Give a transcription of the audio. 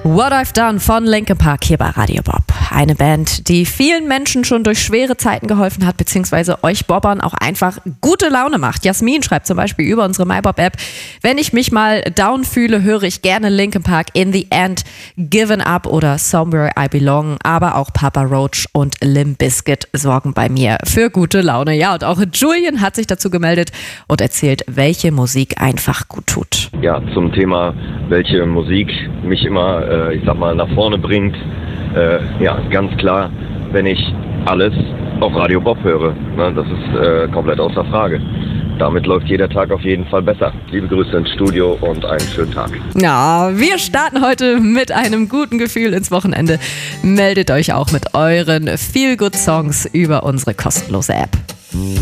What I've Done von Linkin Park hier bei Radio Bob. Eine Band, die vielen Menschen schon durch schwere Zeiten geholfen hat, beziehungsweise euch Bobbern auch einfach gute Laune macht. Jasmin schreibt zum Beispiel über unsere MyBob-App: Wenn ich mich mal down fühle, höre ich gerne Linkin Park, In the End, Given Up oder Somewhere I Belong. Aber auch Papa Roach und Limp Bizkit sorgen bei mir für gute Laune. Ja, und auch Julian hat sich dazu gemeldet und erzählt, welche Musik einfach gut tut. Ja, zum Thema, welche Musik mich immer, nach vorne bringt. Ganz klar, wenn ich alles auf Radio Bob höre. Das ist komplett außer Frage. Damit läuft jeder Tag auf jeden Fall besser. Liebe Grüße ins Studio und einen schönen Tag. Ja, wir starten heute mit einem guten Gefühl ins Wochenende. Meldet euch auch mit euren Feel-Good-Songs über unsere kostenlose App.